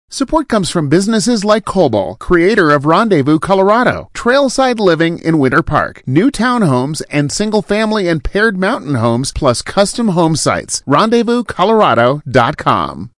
Support comes from businesses like Cobol, creator of Rendezvous, Colorado, Trailside Living in Winter Park, new townhomes and single-family and paired mountain homes, plus custom home sites. RendezvousColorado.com.